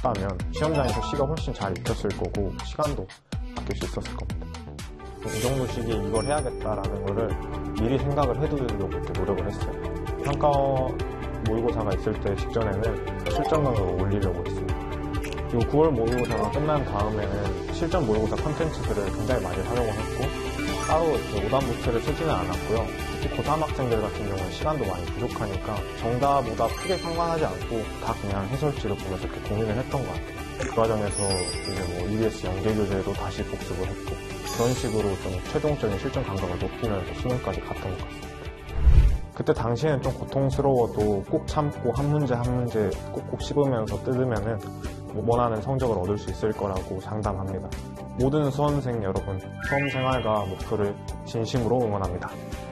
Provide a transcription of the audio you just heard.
했다면 시험장에서 시가 훨씬 잘 익혔을 거고 시간도 아낄 수 있었을 겁니다. 이 정도 시기에 이걸 해야겠다라는 거를 미리 생각을 해두려고 이렇게 노력을 했어요. 평가 모의고사가 있을 때 직전에는 실전강을 올리려고 했습니다. 그리고 9월 모의고사가 끝난 다음에는 실전 모의고사 콘텐츠들을 굉장히 많이 활용을 했고 따로 오답노트를 쓰지는 않았고요. 특히 고3 학생들 같은 경우는 시간도 많이 부족하니까 정답보다 크게 상관하지 않고 다 그냥 해설지를 보면서 이렇게 고민을 했던 것 같아요. 그 과정에서 이제 뭐 EBS 연계교재도 다시 복습을 했고 그런 식으로 좀 최종적인 실전 감각을 높이면서 수능까지 갔던 것 같습니다. 그때 당시에는 좀 고통스러워도 꼭 참고 한 문제 한 문제 꼭꼭 씹으면서 뜯으면은 원하는 성적을 얻을 수 있을 거라고 장담합니다. 모든 수험생 여러분, 수험생활과 목표를 진심으로 응원합니다.